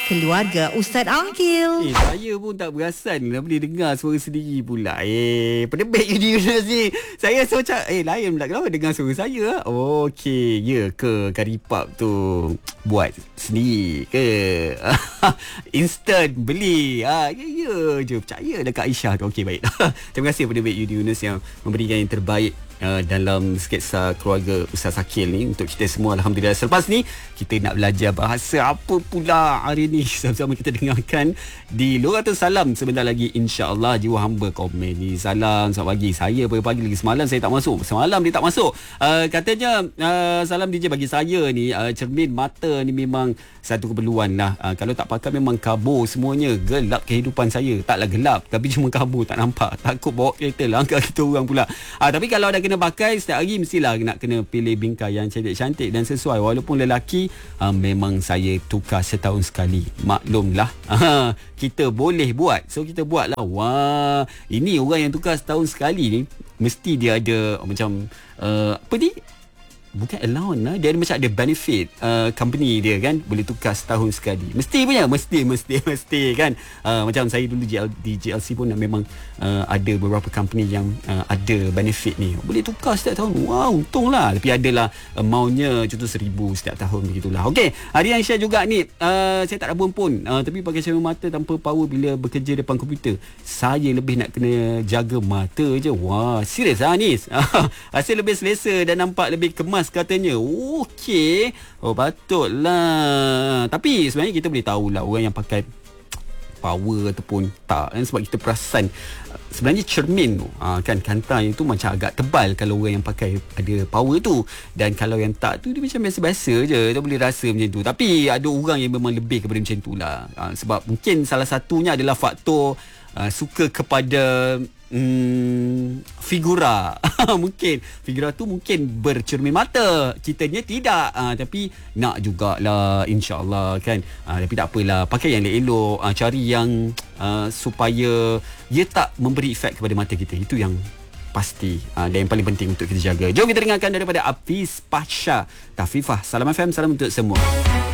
keluarga Ustaz Aqil. Saya pun tak perasan dah boleh dengar suara sendiri pula. Penebek Yudi Yunus ni. Saya rasa macam lain pula, kenapa dengar suara saya? Okey, ya ke Karipap tu buat sendiri ke? Instant beli. Ya je, percaya dekat Aisyah tu. Okey, baik. Terima kasih penebek Yudi Yunus yang memberikan yang terbaik dalam sketsa keluarga Ustaz Aqil ni untuk kita semua. Alhamdulillah. Selepas ni kita nak belajar bahasa apa pula hari ni. Sama-sama kita dengarkan di Luratul Salam sebentar lagi, insya-Allah. Jiwa hamba komen ni. Salam selamat pagi. Saya pagi lagi semalam saya tak masuk. Semalam dia tak masuk. Katanya Salam DJ bagi saya ni cermin mata ni memang satu keperluan lah. Kalau tak pakai memang kabur semuanya. Gelap kehidupan saya. Taklah gelap, tapi cuma kabur, tak nampak. Takut bawa kereta langkah kita orang pula. Tapi kalau dah kena pakai setiap hari, mestilah nak kena pilih bingkai yang cantik-cantik dan sesuai. Walaupun lelaki, memang saya tukar setahun sekali. Maklumlah, kita boleh buat, so kita buat lah. Wah, ini orang yang tukar setahun sekali ni mesti dia ada macam apa ni, bukan allowance lah, dia ada macam ada benefit company dia kan, boleh tukar setahun sekali. Mesti punya, mesti kan. Macam saya dulu di GLC pun memang ada beberapa company yang ada benefit ni, boleh tukar setiap tahun. Wow, untunglah. Tapi adalah amountnya contoh 1,000 setiap tahun begitulah. Okey, hari yang share juga ni, saya tak rabun pun, tapi pakai cermin mata tanpa power bila bekerja depan komputer. Saya lebih nak kena jaga mata je. Wah, serius lah ni. Rasa lebih selesa dan nampak lebih kemas katanya. Okey. Oh, patutlah. Tapi sebenarnya kita boleh tahulah orang yang pakai power ataupun tak kan, sebab kita perasan sebenarnya cermin tu kan, kantai tu macam agak tebal kalau orang yang pakai ada power tu, dan kalau yang tak tu dia macam biasa-biasa je. Kita boleh rasa macam tu. Tapi ada orang yang memang lebih kepada macam tu lah. Sebab mungkin salah satunya adalah faktor suka kepada figura. Mungkin figura tu mungkin bercermin mata, kitanya tidak. Tapi nak jugalah, insya-Allah kan. Tapi tak apalah, pakai yang elok-elok, cari yang supaya ia tak memberi efek kepada mata kita. Itu yang pasti dan yang paling penting untuk kita jaga. Jom kita dengarkan daripada Hafiz Pasha Tafifah. Salam FM, salam untuk semua.